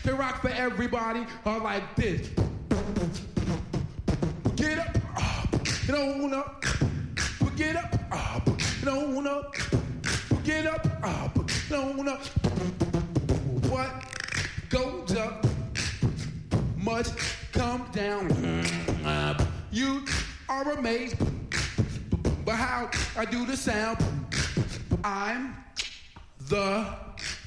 can rock for everybody like this. Get up, get on up, get up, get on up, get up, get on up. What goes up must come down. You are amazed by how I do the sound. I'm the